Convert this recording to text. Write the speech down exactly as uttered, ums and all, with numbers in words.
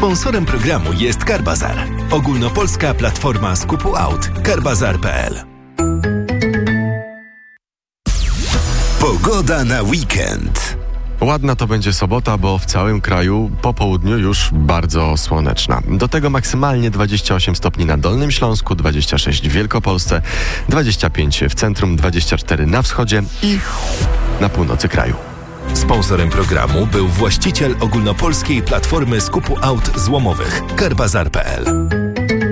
Sponsorem programu jest Carbazar, ogólnopolska platforma skupu aut. Carbazar kropka p l. Pogoda na weekend. Ładna to będzie sobota, bo w całym kraju po południu już bardzo słoneczna. Do tego maksymalnie dwadzieścia osiem stopni na Dolnym Śląsku, dwadzieścia sześć w Wielkopolsce, dwadzieścia pięć w centrum, dwadzieścia cztery na wschodzie i na północy kraju. Sponsorem programu był właściciel ogólnopolskiej platformy skupu aut złomowych Carbazar kropka p l.